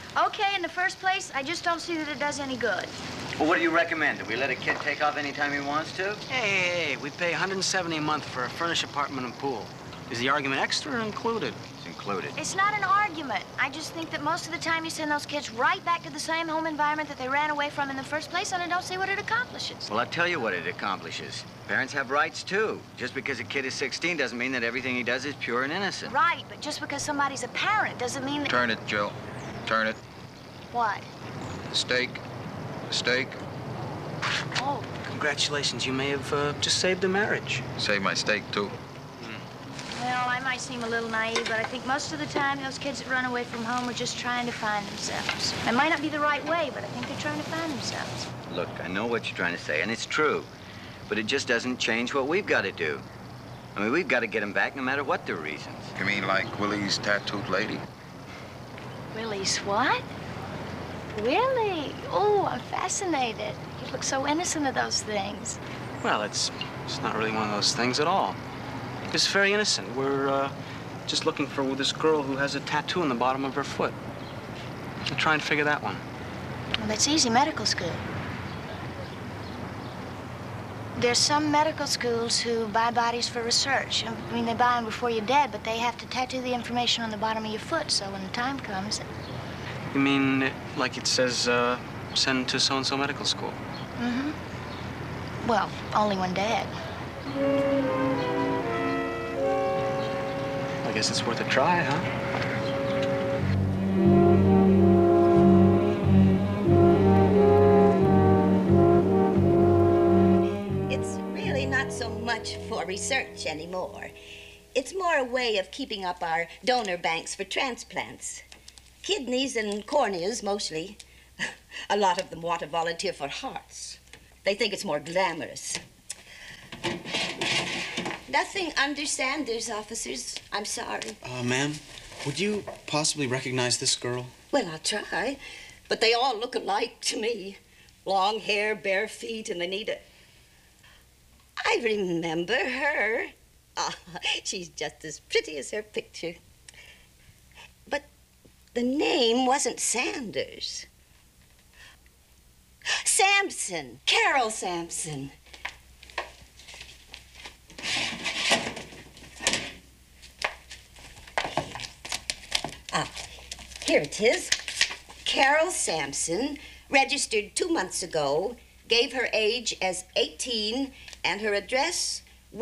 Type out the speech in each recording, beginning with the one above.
Okay, in the first place, I just don't see that it does any good. Well, what do you recommend? Do we let a kid take off anytime he wants to? Hey, we pay $170 a month for a furnished apartment and pool. Is the argument extra or included? It's included. It's not an argument. I just think that most of the time you send those kids right back to the same home environment that they ran away from in the first place, and I don't see what it accomplishes. Well, I'll tell you what it accomplishes. Parents have rights, too. Just because a kid is 16 doesn't mean that everything he does is pure and innocent. Right, but just because somebody's a parent doesn't mean that... Turn it, Joe. Turn it. What? Steak. Steak. Oh. Congratulations, you may have just saved a marriage. Save my steak, too. Well, I might seem a little naive, but I think most of the time those kids that run away from home are just trying to find themselves. It might not be the right way, but I think they're trying to find themselves. Look, I know what you're trying to say, and it's true. But it just doesn't change what we've got to do. I mean, we've got to get them back no matter what their reasons. You mean like Willie's tattooed lady? Willie's what? Willie? Oh, I'm fascinated. You look so innocent of those things. Well, it's not really one of those things at all. It's very innocent. We're just looking for this girl who has a tattoo on the bottom of her foot. We'll try and figure that one. Well, that's easy, medical school. There's some medical schools who buy bodies for research. I mean, they buy them before you're dead, but they have to tattoo the information on the bottom of your foot, so when the time comes... You mean, like it says, send to so-and-so medical school? Mm-hmm. Well, only when dead. I guess it's worth a try, huh? It's really not so much for research anymore. It's more a way of keeping up our donor banks for transplants. Kidneys and corneas, mostly. A lot of them want to volunteer for hearts. They think it's more glamorous. Nothing under Sanders, officers. I'm sorry. Ma'am, would you possibly recognize this girl? Well, I'll try. But they all look alike to me. Long hair, bare feet, and they need a... I remember her. Ah, she's just as pretty as her picture. But the name wasn't Sanders. Sampson. Carol Sampson. Here it is. Carol Sampson, registered 2 months ago, gave her age as 18 and her address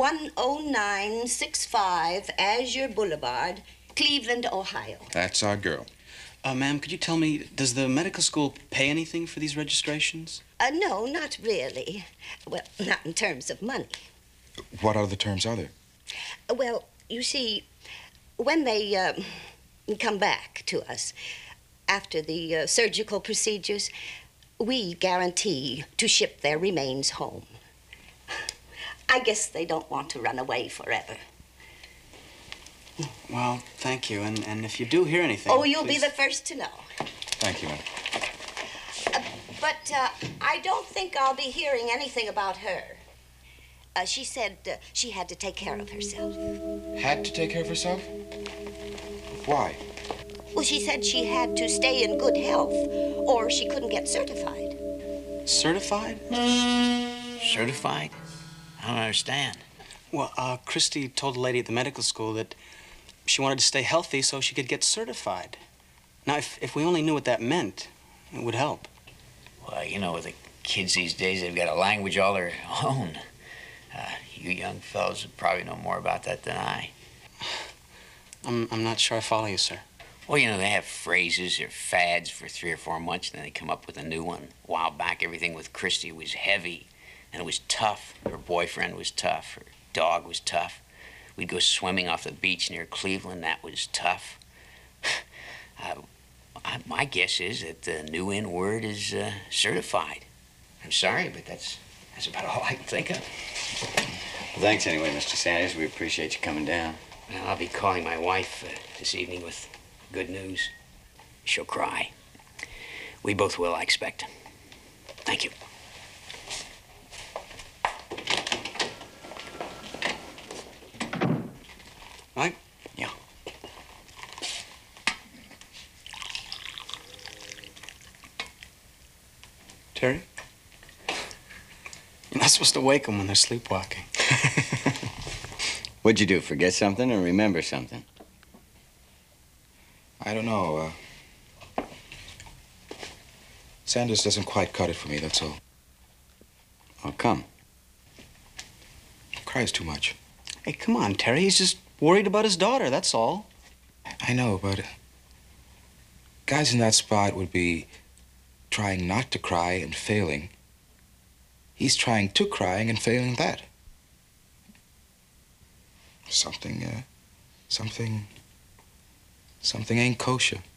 10965 Azure Boulevard, Cleveland, Ohio. That's our girl. Ma'am, could you tell me, does the medical school pay anything for these registrations? No, not really. Well, not in terms of money. What other terms are there? Well, you see, when they come back to us after the surgical procedures, we guarantee to ship their remains home. I guess they don't want to run away forever. Well, thank you. And if you do hear anything... Oh, you'll please... be the first to know. Thank you, ma'am. But I don't think I'll be hearing anything about her. She said she had to take care of herself. Had to take care of herself? Why? Well, she said she had to stay in good health, or she couldn't get certified. Certified? Certified? I don't understand. Well, Christy told the lady at the medical school that she wanted to stay healthy so she could get certified. Now, if we only knew what that meant, it would help. Well, you know, with the kids these days, they've got a language all their own. You young fellows would probably know more about that than I. I'm not sure I follow you, sir. Well, you know, they have phrases or fads for 3 or 4 months, and then they come up with a new one. A while back, everything with Christy was heavy, and it was tough. Her boyfriend was tough. Her dog was tough. We'd go swimming off the beach near Cleveland. That was tough. My guess is that the new N word is certified. I'm sorry, but that's about all I can think of. Well, thanks anyway, Mr. Sanders. We appreciate you coming down. Well, I'll be calling my wife this evening with good news. She'll cry. We both will, I expect. Thank you. Right? Yeah. Terry? You're not supposed to wake them when they're sleepwalking. What'd you do, forget something or remember something? I don't know. Sanders doesn't quite cut it for me, that's all. How come? Cries too much. Hey, come on, Terry. He's just worried about his daughter, that's all. I know, but guys in that spot would be trying not to cry and failing. He's trying to crying and failing that. Something ain't kosher.